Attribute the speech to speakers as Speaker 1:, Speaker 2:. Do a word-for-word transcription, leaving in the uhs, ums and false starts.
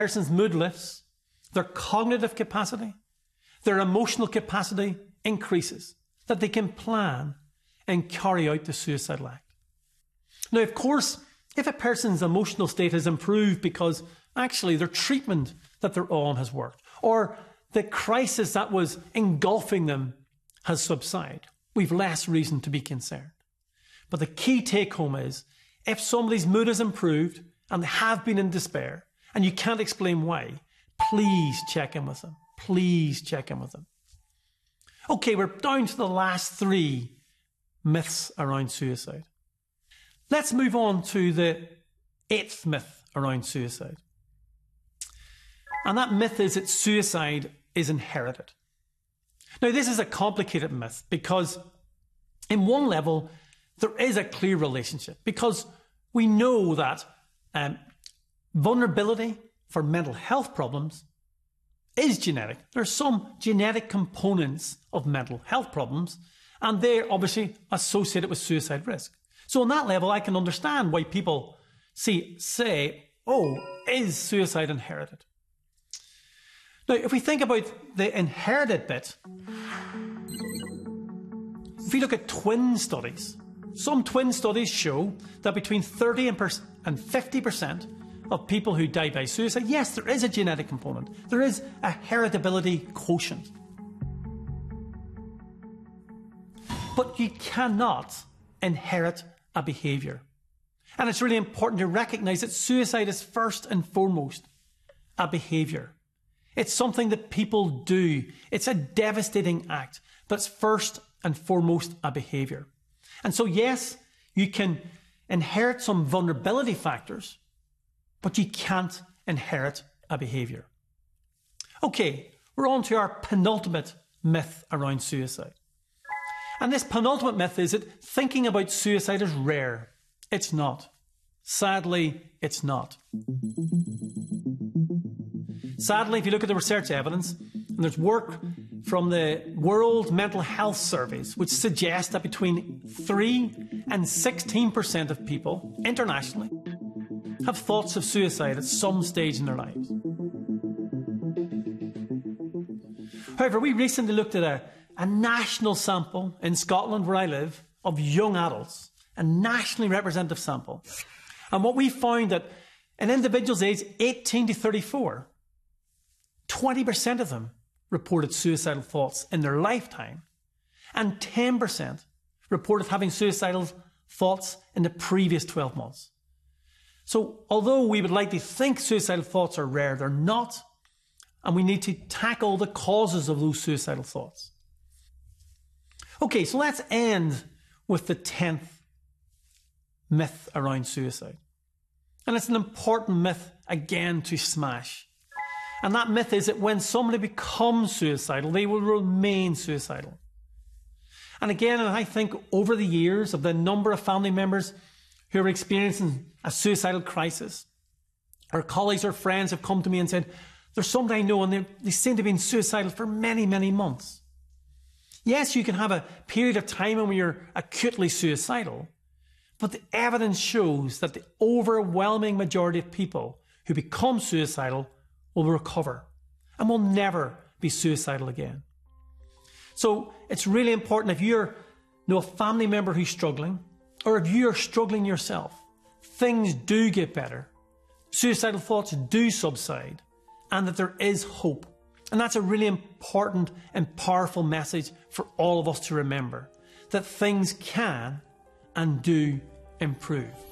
Speaker 1: person's mood lifts, their cognitive capacity, their emotional capacity increases, that they can plan and carry out the suicidal act. Now, of course, if a person's emotional state has improved because actually their treatment that they're on has worked, or the crisis that was engulfing them has subsided, we've less reason to be concerned. But the key take home is, if somebody's mood has improved and they have been in despair and you can't explain why, please check in with them. Please check in with them. Okay, we're down to the last three myths around suicide. Let's move on to the eighth myth around suicide. And that myth is that suicide is inherited. Now, this is a complicated myth because in one level, there is a clear relationship, because we know that um, vulnerability for mental health problems is genetic. There are some genetic components of mental health problems, and they're obviously associated with suicide risk. So on that level, I can understand why people see, say, oh, is suicide inherited? Now, if we think about the inherited bit, if we look at twin studies, some twin studies show that between thirty and fifty percent of people who die by suicide, yes, there is a genetic component. There is a heritability quotient. But you cannot inherit a behaviour. And it's really important to recognise that suicide is first and foremost a behaviour. It's something that people do. It's a devastating act, but it's first and foremost a behaviour. And so, yes, you can inherit some vulnerability factors, but you can't inherit a behaviour. Okay, we're on to our penultimate myth around suicide. And this penultimate myth is that thinking about suicide is rare. It's not. Sadly, it's not. Sadly, if you look at the research evidence, and there's work from the World Mental Health Surveys which suggest that between three and sixteen percent of people internationally have thoughts of suicide at some stage in their lives. However, we recently looked at a, a national sample in Scotland, where I live, of young adults, a nationally representative sample. And what we found that in individuals aged eighteen to thirty-four, twenty percent of them reported suicidal thoughts in their lifetime, and ten percent reported having suicidal thoughts in the previous twelve months. So although we would like to think suicidal thoughts are rare, they're not, and we need to tackle the causes of those suicidal thoughts. Okay, so let's end with the tenth myth around suicide. And it's an important myth, again, to smash. And that myth is that when somebody becomes suicidal, they will remain suicidal. And again, I think over the years of the number of family members who are experiencing a suicidal crisis, our colleagues or friends have come to me and said, there's somebody I know and they, they seem to have been suicidal for many, many months. Yes, you can have a period of time when you're acutely suicidal, but the evidence shows that the overwhelming majority of people who become suicidal will recover and will never be suicidal again. So it's really important, if you know a family member who's struggling, or if you are struggling yourself, things do get better. Suicidal thoughts do subside, and that there is hope. And that's a really important and powerful message for all of us to remember, that things can and do improve.